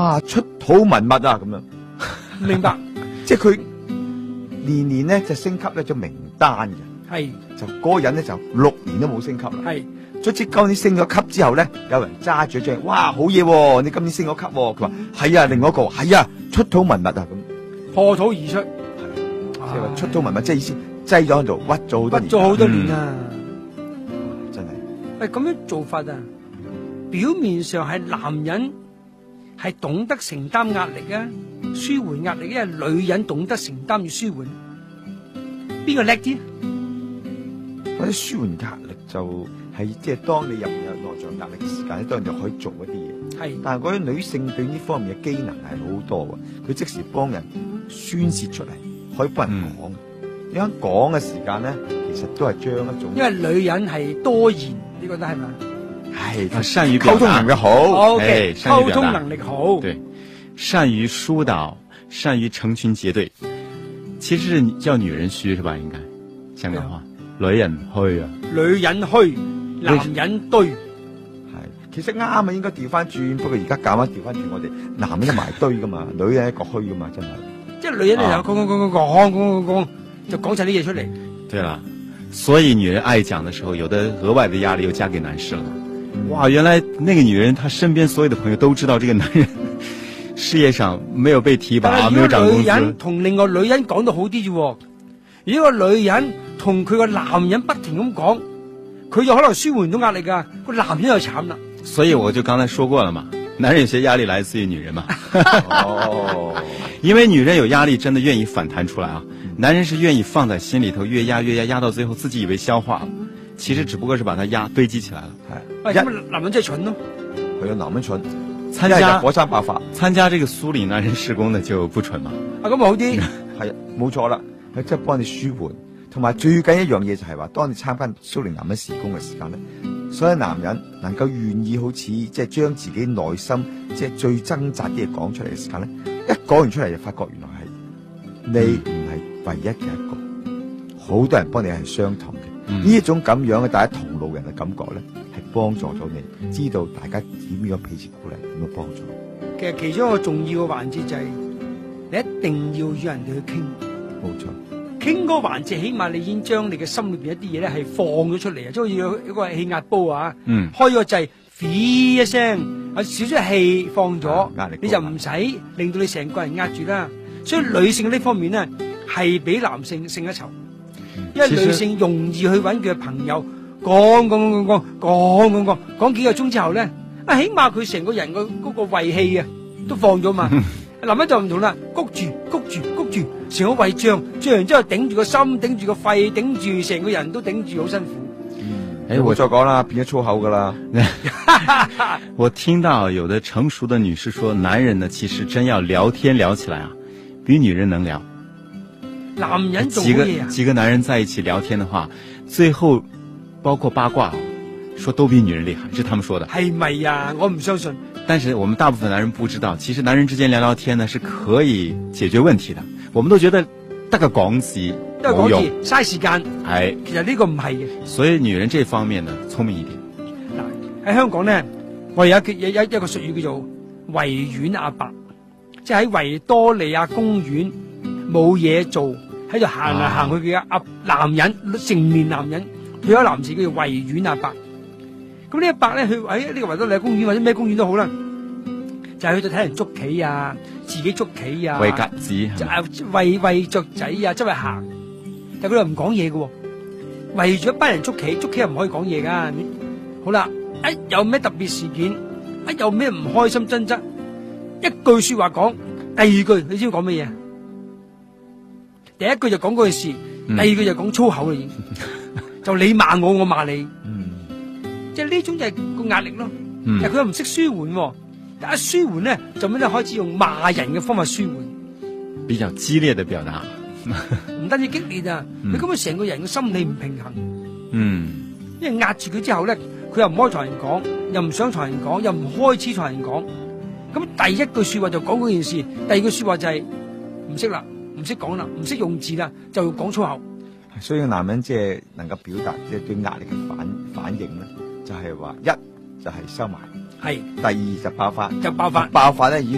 哇，出土文物啊咁樣。 明白。 即係佢年年咧就升級咧咗名單嘅， 係就嗰個人咧就6年都冇升級啦。 係卒之今年升咗級之後咧，有人揸住張，哇，好嘢喎！你今年升咗級喎。佢話係啊，另外一個係啊，出土文物啊咁。 破土而出， 即係話出土文物，即係意思擠咗喺度，屈咗好多年。 屈咗好多年啊！ 真係。 喂，咁樣做法啊，表面上係男人係懂得承擔壓力啊，舒緩壓力，因為女人懂得承擔與舒緩，邊個叻啲？ 或者舒緩壓力就係即係當你有內在壓力嘅時間咧，當然就可以做一啲嘢。 係， 但係嗰啲女性對呢方面嘅機能係好多嘅，佢即時幫人宣泄出嚟，可以幫人講。你喺講嘅時間咧，其實都係將一種， 因為女人係多言，你覺得係咪？ 係善於表達， 溝通能力好。 OK，溝通能力好， 對，善於疏導，善於成群結隊。其實是叫女人虛是吧？應該香港話，女人虛啊， 女人虛，男人堆。 係，其實啱啊，應該調翻轉，不過而家搞翻調翻轉，我哋男人一埋堆噶嘛，女人一個虛噶嘛，真係。 即係女人咧就講，就講晒啲嘢出嚟。 對了，所以女人愛講的時候，有的額外的壓力又加給男士了。哇，原來那個女人，她身邊所有的朋友都知道這個男人事業上沒有被提拔，沒有漲工資。 女人同另外女人講到好啲啫，如果個女人同佢個男人不停咁講，佢就可能舒緩唔到壓力噶，個男人就慘啦。 所以我就剛才說過了嘛，男人有些壓力來自於女人嘛。 哦， 因為女人有壓力，真的願意反彈出來啊。男人是願意放在心裏頭，越壓越壓，壓到最後自己以為消化了，其實只不過是把它堆積起來了。 係，咁男人真係蠢咯。 佢有男人蠢， 參加火山爆發， 參加這個蘇嶺男人事工的就不蠢嘛。 啊，咁好啲， 係冇錯啦，佢即係幫你舒緩，同埋最緊一樣嘢就係話，當你參加蘇嶺男人事工嘅時間咧，所有男人能夠願意好似即係將自己內心即係最掙扎啲嘢講出嚟嘅時間咧，一講完出嚟就發覺原來係你唔係唯一嘅一個，好多人幫你係相同嘅。呢一種咁樣嘅大家同路人嘅感覺咧，係幫助咗你，知道大家點樣彼此鼓勵，點樣幫助。 其實其中一個重要嘅環節就係你一定要與人哋去傾， 冇錯。 傾嗰個環節，起碼你已經將你嘅心裏邊一啲嘢咧係放咗出嚟啊，即係好似有個氣壓煲啊，開個掣，飛一聲，有少少氣放咗， 壓力你就唔使令到你成個人壓住啦。所以女性呢方面咧係比男性勝一籌，因為女性容易去揾佢嘅朋友講幾個鐘之後咧，啊起碼佢成個人嗰個胃氣啊都放咗嘛。男人就唔同啦，谷住，成個胃脹完之後頂住個心，頂住個肺，頂住成個人都頂住，好辛苦。 我再講啦，變咗粗口噶啦。 我聽到有的成熟的女士說，男人呢其實真要聊天聊起來啊，比女人能聊。 男人做嘢啊， 幾個男人在一起聊天的話，最後包括八卦，說都比女人厲害，是他們說的。 係咪啊？我唔相信。 但是我們大部分男人不知道，其實男人之間聊聊天呢是可以解決問題的。我們都覺得得個講字冇用， 嘥時間。 係， 其實呢個唔係嘅。 所以女人這方面呢聰明一點。 嗱，喺香港呢，我哋有一個術語叫做維園阿伯，即係喺維多利亞公園冇嘢做，喺度行嚟行去嘅男人，成年男人，退休男士叫做維園阿伯。咁呢一伯咧，去喺呢個維多利亞公園或者咩公園都好啦，就係去到睇人捉棋啊，自己捉棋啊， 餵鴿子， 餵雀仔啊，周圍行，但係佢又唔講嘢嘅，圍住一班人捉棋又唔可以講嘢噶。好啦，有咩特別事件，有咩唔開心爭執，一句說話講，第二句你知唔知講乜嘢？第一句就講嗰件事，第二句就講粗口啦，已經就你罵我，我罵你。即係呢種就係個壓力咯，但係佢又唔識舒緩，但一舒緩咧就咩咧開始用罵人嘅方法舒緩， 比較激烈嘅表達， 唔單止激烈啊，佢根本成個人嘅心理唔平衡，因為壓住佢之後咧，佢又唔可以同人講，又唔想同人講，又唔開始同人講，咁第一句說話就講嗰件事，第二句說話就係唔識啦，唔識講啦，唔識用字啦，就講粗口。 所以男人即係能夠表達即係對壓力嘅反應咧。就係話一就係收埋， 係第二就爆發， 爆發咧已經。